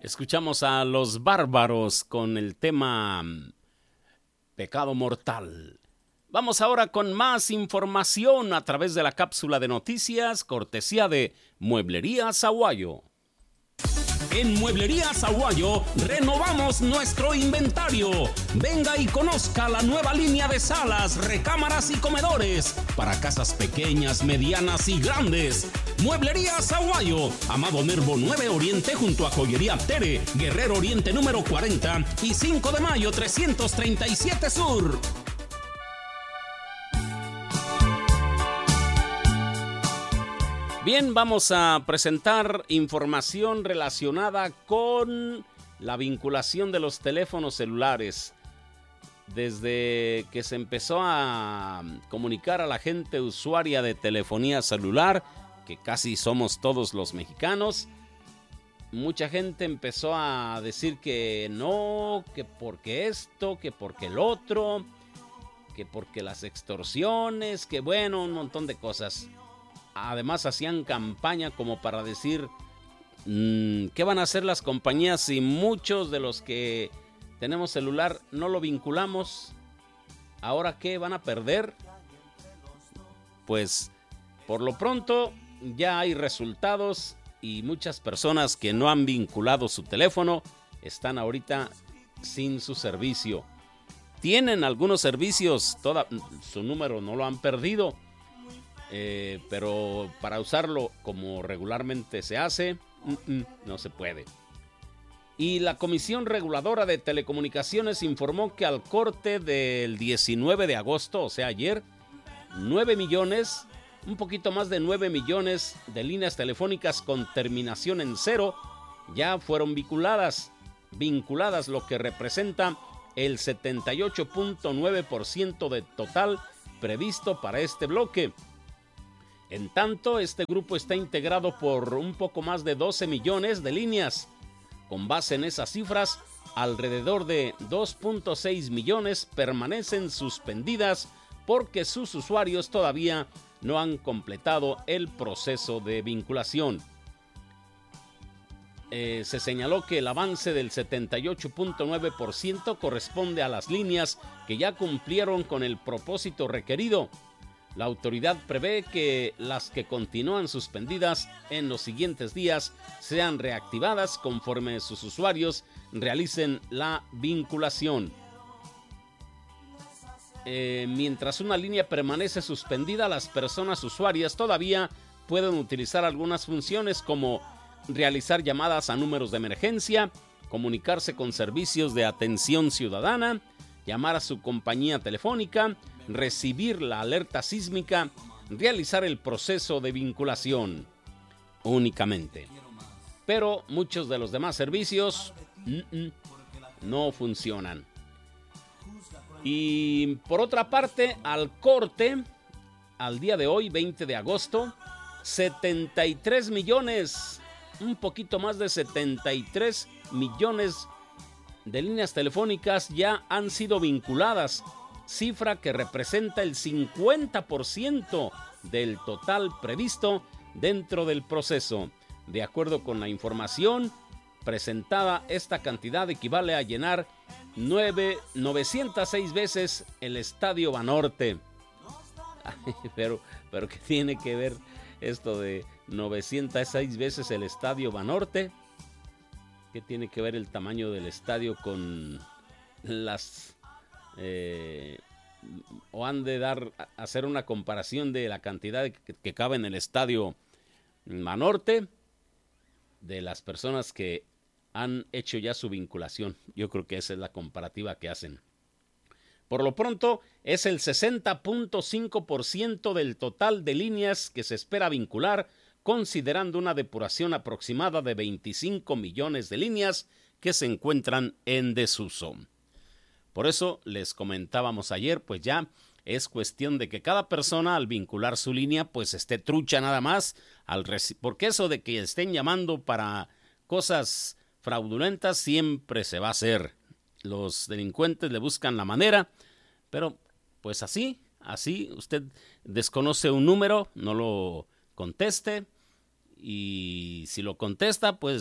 Escuchamos a Los Bárbaros con el tema Pecado Mortal. Vamos ahora con más información a través de la cápsula de noticias, cortesía de Mueblerías Aguayo. En Mueblerías Aguayo renovamos nuestro inventario. Venga y conozca la nueva línea de salas, recámaras y comedores para casas pequeñas, medianas y grandes. Mueblerías Aguayo, Amado Nervo 9 Oriente junto a Joyería Tere, Guerrero Oriente número 40 y 5 de mayo 337 Sur. Bien, vamos a presentar información relacionada con la vinculación de los teléfonos celulares. Desde que se empezó a comunicar a la gente usuaria de telefonía celular, que casi somos todos los mexicanos, mucha gente empezó a decir que no, que porque esto, que porque el otro, que porque las extorsiones, que bueno, un montón de cosas. Además hacían campaña como para decir ¿qué van a hacer las compañías si muchos de los que tenemos celular no lo vinculamos? ¿Ahora qué van a perder? Pues por lo pronto ya hay resultados y muchas personas que no han vinculado su teléfono están ahorita sin su servicio. Tienen algunos servicios, su número no lo han perdido. Pero para usarlo como regularmente se hace, no se puede. Y la Comisión Reguladora de Telecomunicaciones informó que al corte del 19 de agosto, o sea ayer, un poquito más de 9 millones de líneas telefónicas con terminación en 0 ya fueron vinculadas, lo que representa el 78.9% del total previsto para este bloque. En tanto, este grupo está integrado por un poco más de 12 millones de líneas. Con base en esas cifras, alrededor de 2.6 millones permanecen suspendidas porque sus usuarios todavía no han completado el proceso de vinculación. Se señaló que el avance del 78.9% corresponde a las líneas que ya cumplieron con el propósito requerido. La autoridad prevé que las que continúan suspendidas en los siguientes días sean reactivadas conforme sus usuarios realicen la vinculación. Mientras una línea permanece suspendida, las personas usuarias todavía pueden utilizar algunas funciones como realizar llamadas a números de emergencia, comunicarse con servicios de atención ciudadana, llamar a su compañía telefónica, recibir la alerta sísmica, realizar el proceso de vinculación únicamente. Pero muchos de los demás servicios no funcionan. Y por otra parte, al corte, al día de hoy, 20 de agosto, 73 millones, un poquito más de 73 millones de líneas telefónicas ya han sido vinculadas, cifra que representa el 50% del total previsto dentro del proceso. De acuerdo con la información presentada, esta cantidad equivale a llenar 906 veces el Estadio Banorte. Pero ¿qué tiene que ver esto de 906 veces el Estadio Banorte? ¿Qué tiene que ver el tamaño del estadio con las... o han de hacer una comparación de la cantidad que cabe en el Estadio Banorte de las personas que han hecho ya su vinculación? Yo creo que esa es la comparativa que hacen. Por lo pronto, es el 60.5% del total de líneas que se espera vincular, considerando una depuración aproximada de 25 millones de líneas que se encuentran en desuso. Por eso les comentábamos ayer, pues ya es cuestión de que cada persona al vincular su línea pues esté trucha nada más, porque eso de que estén llamando para cosas fraudulentas siempre se va a hacer. Los delincuentes le buscan la manera, pero pues así usted desconoce un número, no lo conteste, y si lo contesta pues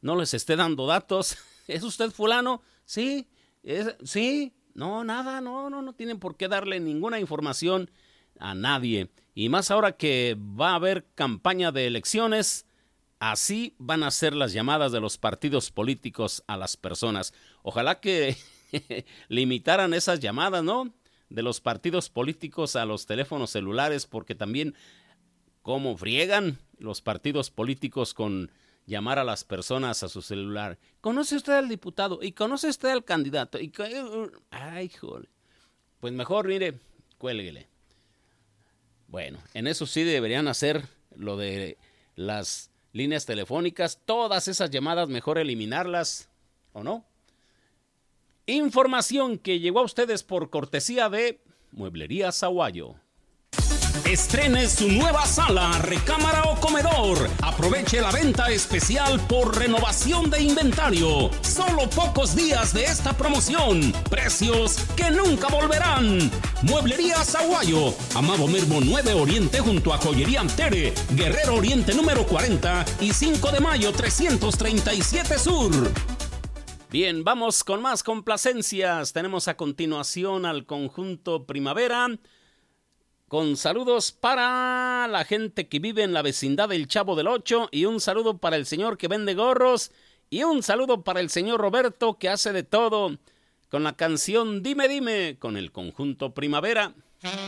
no les esté dando datos. ¿Es usted fulano? Sí, sí, no, nada, no tienen por qué darle ninguna información a nadie. Y más ahora que va a haber campaña de elecciones, así van a ser las llamadas de los partidos políticos a las personas. Ojalá que limitaran esas llamadas, ¿no? De los partidos políticos a los teléfonos celulares, porque también cómo friegan los partidos políticos con llamar a las personas a su celular. ¿Conoce usted al diputado? ¿Y conoce usted al candidato? Ay, joder. Pues mejor, mire, cuélguele. Bueno, en eso sí deberían hacer lo de las líneas telefónicas. Todas esas llamadas mejor eliminarlas, ¿o no? Información que llegó a ustedes por cortesía de Mueblería Sahuayo. Estrene su nueva sala, recámara o comedor. Aproveche la venta especial por renovación de inventario. Solo pocos días de esta promoción. Precios que nunca volverán. Mueblería Sahuayo. Amado Nervo 9 Oriente junto a Joyería Antere. Guerrero Oriente número 40 y 5 de mayo 337 Sur. Bien, vamos con más complacencias. Tenemos a continuación al conjunto Primavera, con saludos para la gente que vive en la vecindad del Chavo del Ocho, y un saludo para el señor que vende gorros, y un saludo para el señor Roberto que hace de todo, con la canción Dime Dime, con el conjunto Primavera.